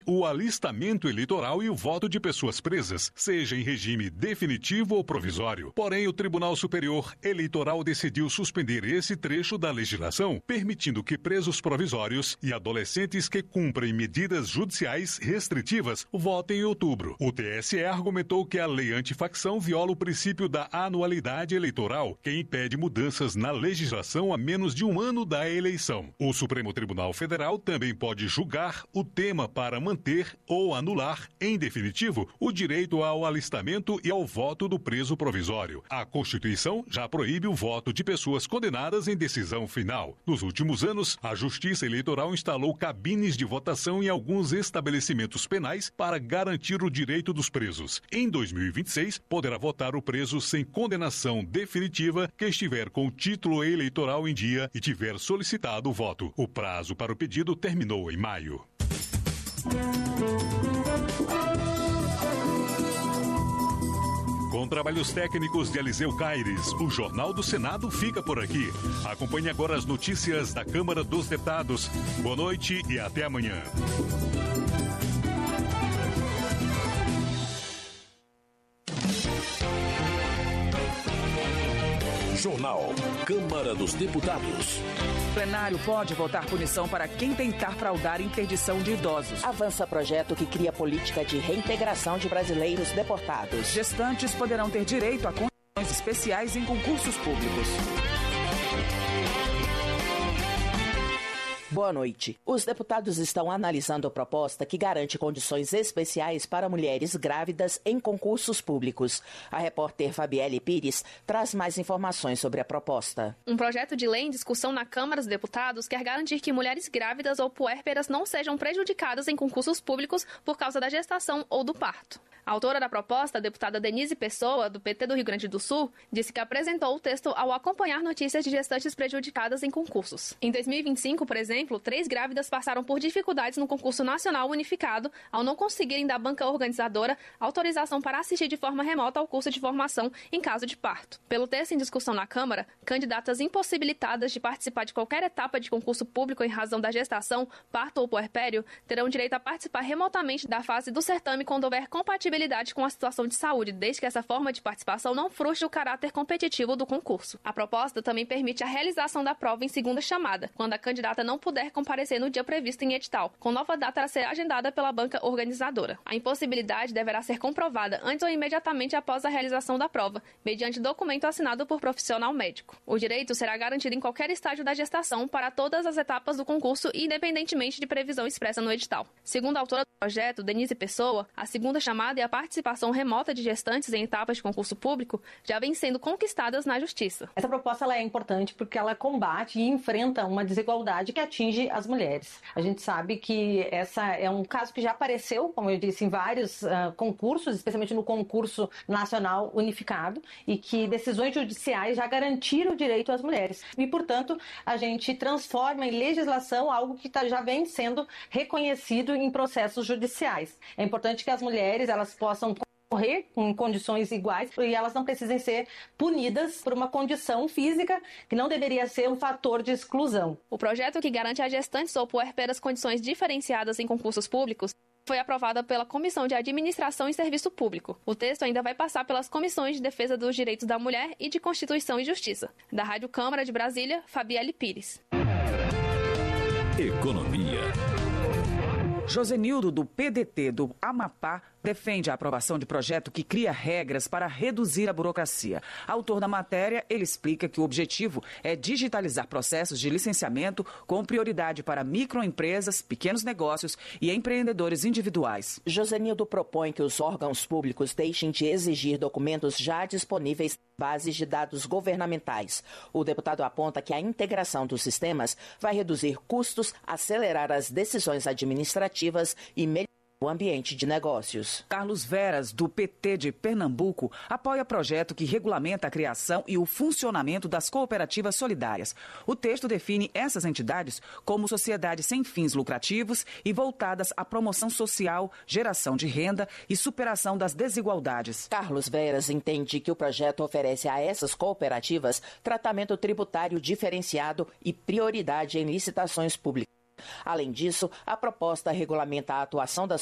o alistamento eleitoral e o voto de pessoas presas, seja em regime definitivo ou provisório. Porém, o Tribunal Superior Eleitoral decidiu suspender esse trecho da legislação, permitindo que presos provisórios e adolescentes que cumprem medidas judiciais restritivas votem em outubro. O TSE argumentou que a lei antifacção viola o princípio da anualidade eleitoral, que impede mudanças na legislação a menos de um ano da eleição. O Supremo Tribunal Federal também pode julgar o tema para manter ou anular, em definitivo, o direito ao alistamento e ao voto do preso provisório. A Constituição já proíbe o voto de pessoas condenadas em decisão final. Nos últimos anos, a Justiça Eleitoral instalou cabines de votação em alguns estabelecimentos penais para garantir o direito dos presos. Em 2026, poderá votar o preso sem condenação definitiva que estiver com o título eleitoral em dia e tiver solicitado o voto. O prazo para o pedido terminou em maio. Com trabalhos técnicos de Eliseu Caires, o Jornal do Senado fica por aqui. Acompanhe agora as notícias da Câmara dos Deputados. Boa noite e até amanhã. Jornal Câmara dos Deputados. O plenário pode votar punição para quem tentar fraudar interdição de idosos. Avança projeto que cria política de reintegração de brasileiros deportados. Gestantes poderão ter direito a condições especiais em concursos públicos. Boa noite. Os deputados estão analisando a proposta que garante condições especiais para mulheres grávidas em concursos públicos. A repórter Fabielle Pires traz mais informações sobre a proposta. Um projeto de lei em discussão na Câmara dos Deputados quer garantir que mulheres grávidas ou puérperas não sejam prejudicadas em concursos públicos por causa da gestação ou do parto. A autora da proposta, a deputada Denise Pessoa, do PT do Rio Grande do Sul, disse que apresentou o texto ao acompanhar notícias de gestantes prejudicadas em concursos. Em 2025, por exemplo, 3 grávidas passaram por dificuldades no concurso nacional unificado ao não conseguirem da banca organizadora autorização para assistir de forma remota ao curso de formação em caso de parto. Pelo texto em discussão na Câmara, candidatas impossibilitadas de participar de qualquer etapa de concurso público em razão da gestação, parto ou puerpério terão direito a participar remotamente da fase do certame quando houver compatibilidade com a situação de saúde, desde que essa forma de participação não frustre o caráter competitivo do concurso. A proposta também permite a realização da prova em segunda chamada, quando a candidata não puder comparecer no dia previsto em edital, com nova data a ser agendada pela banca organizadora. A impossibilidade deverá ser comprovada antes ou imediatamente após a realização da prova, mediante documento assinado por profissional médico. O direito será garantido em qualquer estágio da gestação para todas as etapas do concurso, independentemente de previsão expressa no edital. Segundo a autora do projeto, Denise Pessoa, a segunda chamada e a participação remota de gestantes em etapas de concurso público já vêm sendo conquistadas na Justiça. Essa proposta ela é importante porque ela combate e enfrenta uma desigualdade que atinge as mulheres. A gente sabe que essa é um caso que já apareceu, como eu disse, em vários concursos, especialmente no concurso nacional unificado, e que decisões judiciais já garantiram o direito às mulheres. E, portanto, a gente transforma em legislação algo que já vem sendo reconhecido em processos judiciais. É importante que as mulheres elas possam concorrer em condições iguais e elas não precisem ser punidas por uma condição física que não deveria ser um fator de exclusão. O projeto que garante a gestantes ou puérperas condições diferenciadas em concursos públicos foi aprovada pela Comissão de Administração e Serviço Público. O texto ainda vai passar pelas Comissões de Defesa dos Direitos da Mulher e de Constituição e Justiça. Da Rádio Câmara de Brasília, Fabielle Pires. Economia. Josenildo, do PDT do Amapá, defende a aprovação de projeto que cria regras para reduzir a burocracia. Autor da matéria, ele explica que o objetivo é digitalizar processos de licenciamento com prioridade para microempresas, pequenos negócios e empreendedores individuais. Josenildo propõe que os órgãos públicos deixem de exigir documentos já disponíveis em bases de dados governamentais. O deputado aponta que a integração dos sistemas vai reduzir custos, acelerar as decisões administrativas e melhorar o ambiente de negócios. Carlos Veras, do PT de Pernambuco, apoia projeto que regulamenta a criação e o funcionamento das cooperativas solidárias. O texto define essas entidades como sociedades sem fins lucrativos e voltadas à promoção social, geração de renda e superação das desigualdades. Carlos Veras entende que o projeto oferece a essas cooperativas tratamento tributário diferenciado e prioridade em licitações públicas. Além disso, a proposta regulamenta a atuação das